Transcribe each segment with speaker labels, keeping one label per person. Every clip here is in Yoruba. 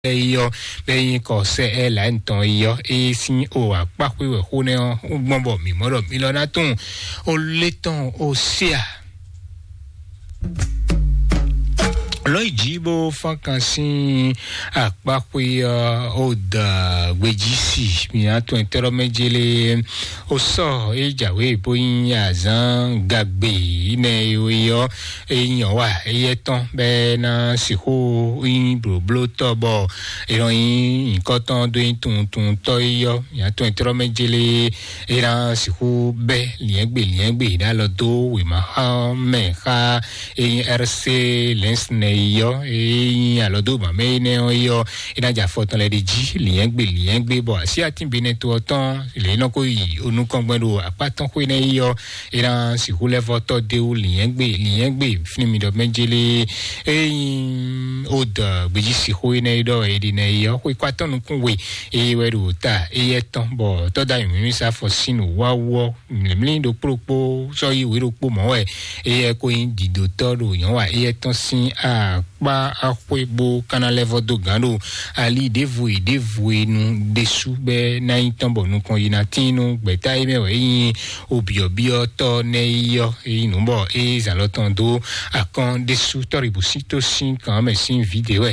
Speaker 1: Iyo beyin ko se e la nton iyo e sin o apape we ho ne gbonbo mi moro mi lo na tun o leton o sia lo ijibo fakansin apape o da gbejisi mi ato entero mejele o so e jawe boyin azan gagbe ne yo eyan wa eyetan be na siho yin bloblo tobo iroyin nkan tan do tun to yo mi ato entero mejele era siho be liengbe da lo do we ma ha me ha eyin rc lens yo alodo mame ne yo ina ja foton le ji liengbe bo si atin bene to otan le no ko yi onu kan gbero apatan ko ne yo ina si hule voto de o liengbe fini mi do mejele oda beji si ho ne do edi ne yo ko kwatan kun we weru ta etan bo to da mi sa fo sinu wawo mli do propo so yi we ro po mo ko yin dido to ro yan wa etan sin ba akwebo kana level do gando ali devoué nu desu be na itambo nu kon yinatinu gbeta ime we yin obio to ne yo inu bo zaloton do akon desu toribusito sin kan me sin video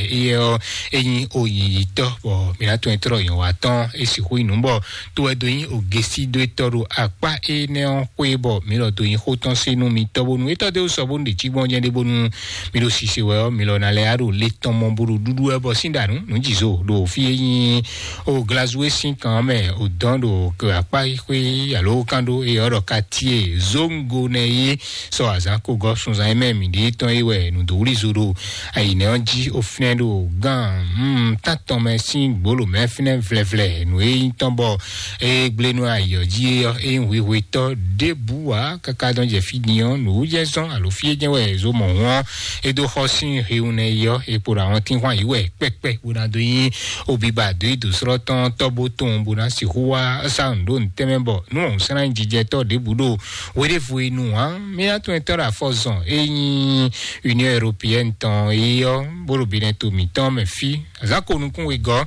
Speaker 1: yin oyin to bo minato entro yon watan si ho inu bo to edo yin ogesi do toro apa ne on kwebo mi lo do yin hotan sinu mi to bonu eto de o so bonu de chibon je de bonu mi lo sise we mi lo na le aro le ton mon buru dudu e bo sindanu nu jizo do fi yin o glazwe sin kan me o don do ke apa kwe alo kando e oro katie zongo ne yi so azan ko go sun zan me mi de ton iwe nu do ri zuru ai ne onji o fnendo gan taton me sin gbolo me fnen vlevle nu e ton bo e glenu ayo ji e we to debua kaka don je finion nu je son alo fi je we zo mo won e do hosin reune yo e pour àwọn tin wa iwe pepe una do yin obiba do do sroton tobo ton bona si huwa sound ntemembo nu on san jije to de budo we de fu inu han mi ato entera fozon eyin Union Européenne ton yo boro bine to mi ton me fi azako nu kun we go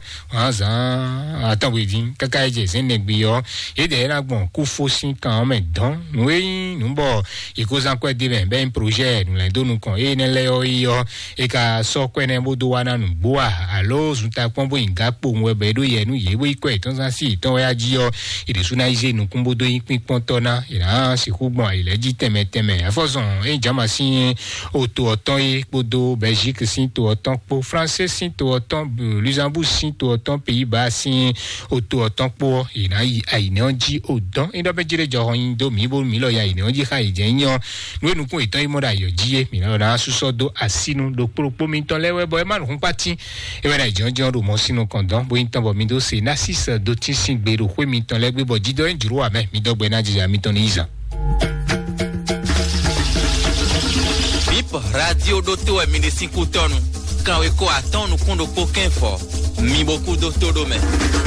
Speaker 1: azan atan we din kaka je sen negbi yo e de la gbon ku fosin kan me dan nu eyin nu bo e ko zan ko de ben projet nu le do nu kon e ne le yo e ka so kwene bodo wana nu boa alo zunta kwombo ingapo nwebe do yenu yewe ikwe ton san si ton ya ji yo ide suna ize nu kumbodo yin pipon tona ira si kugbon ile ji teme afozon e jama si oto oton e bodo Belgique si to oton po français si to oton Luxembourg si to oton Pays-Bas si oto oton po ina yi aine onji odon ido bejire jo yin do mi bo mi lo ya ine onji ka ije yan nu kun itan imoda yo jiye mi na suso do asinu do propo mi ton lewe boy man hun pati e wena jonjon ro mo sinu kondon bo intan bo mi do se na 6 do tin sin gbero kwe mi ton legbe bo jido enjuru ame mi dogbe na jija mi ton iza
Speaker 2: Bip radio do to e mi de 5 tonu kan we ko atonu kun do pokin fo mi boku do todo me